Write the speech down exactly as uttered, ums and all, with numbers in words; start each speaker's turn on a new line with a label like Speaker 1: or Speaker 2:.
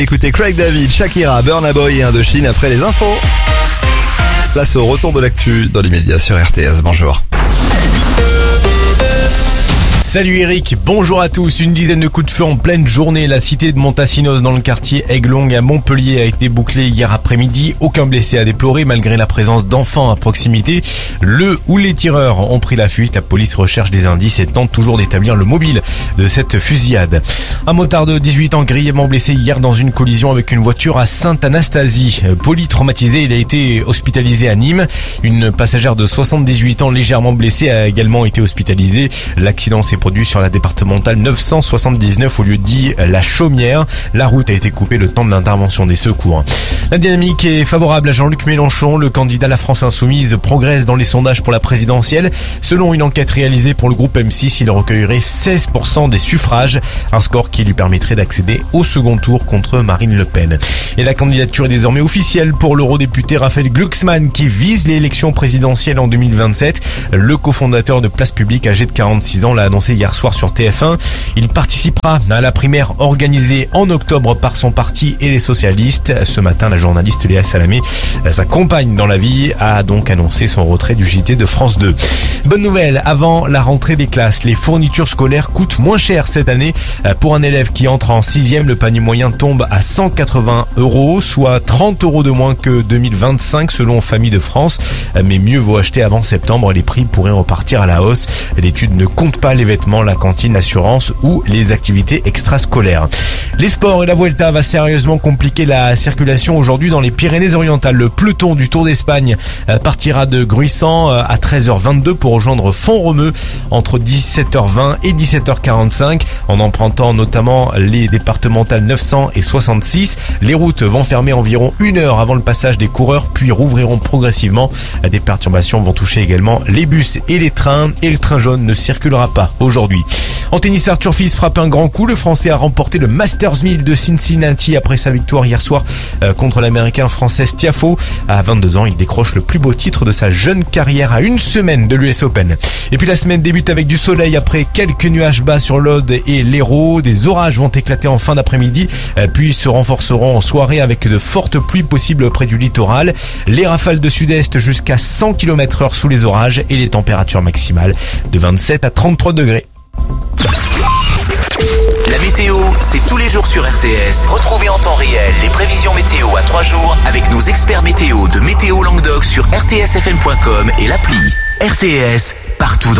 Speaker 1: Écoutez Craig David, Shakira, Burna Boy et Indochine après les infos. Place au retour de l'actu dans l'immédiat sur R T S. Bonjour.
Speaker 2: Salut Eric, bonjour à tous. Une dizaine de coups de feu en pleine journée. La cité de Montassinos dans le quartier Aiglong à Montpellier a été bouclée hier après-midi. Aucun blessé à déplorer malgré la présence d'enfants à proximité. Le ou les tireurs ont pris la fuite. La police recherche des indices et tente toujours d'établir le mobile de cette fusillade. Un motard de dix-huit ans grièvement blessé hier dans une collision avec une voiture à Sainte-Anastasie. Polytraumatisé, il a été hospitalisé à Nîmes. Une passagère de soixante-dix-huit ans légèrement blessée a également été hospitalisée. L'accident s'est produit sur la départementale neuf cent soixante-dix-neuf au lieu dit La Chaumière. La route a été coupée le temps de l'intervention des secours. La dynamique est favorable à Jean-Luc Mélenchon. Le candidat de la France Insoumise progresse dans les sondages pour la présidentielle. Selon une enquête réalisée pour le groupe M six, il recueillerait seize pour cent des suffrages. Un score qui lui permettrait d'accéder au second tour contre Marine Le Pen. Et la candidature est désormais officielle pour l'eurodéputé Raphaël Glucksmann qui vise l'élection présidentielle en deux mille vingt-sept. Le cofondateur de Place Publique âgé de quarante-six ans l'a annoncé hier soir sur T F un. Il participera à la primaire organisée en octobre par son parti et les socialistes. Ce matin, la journaliste Léa Salamé, sa compagne dans la vie, a donc annoncé son retrait du J T de France deux. Bonne nouvelle, avant la rentrée des classes, les fournitures scolaires coûtent moins cher cette année. Pour un élève qui entre en sixième, le panier moyen tombe à cent quatre-vingts euros, soit trente euros de moins que deux mille vingt-cinq selon Famille de France. Mais mieux vaut acheter avant septembre, les prix pourraient repartir à la hausse. L'étude ne compte pas les vêtements, la cantine, l'assurance ou les activités extrascolaires. Les sports et la Vuelta va sérieusement compliquer la circulation aujourd'hui dans les Pyrénées-Orientales. Le peloton du Tour d'Espagne partira de Gruissant à treize heures vingt-deux pour rejoindre Font-Romeu entre dix-sept heures vingt et dix-sept heures quarante-cinq en empruntant notamment les départementales neuf cents et soixante-six. Les routes vont fermer environ une heure avant le passage des coureurs puis rouvriront progressivement. Des perturbations vont toucher également les bus et les trains et le train jaune ne circulera pas aujourd'hui. En tennis, Arthur Fils frappe un grand coup. Le Français a remporté le Masters mille de Cincinnati après sa victoire hier soir contre l'Américain Frances Tiafoe. À vingt-deux ans, il décroche le plus beau titre de sa jeune carrière à une semaine de l'U S Open. Et puis la semaine débute avec du soleil après quelques nuages bas sur l'Aude et l'Hérault. Des orages vont éclater en fin d'après-midi, puis se renforceront en soirée avec de fortes pluies possibles près du littoral. Les rafales de sud-est jusqu'à cent kilomètres heure sous les orages et les températures maximales de vingt-sept à trente-trois degrés.
Speaker 3: La météo, c'est tous les jours sur R T S. Retrouvez en temps réel les prévisions météo à trois jours avec nos experts météo de Météo Languedoc sur r t s f m point com et l'appli. R T S, partout dans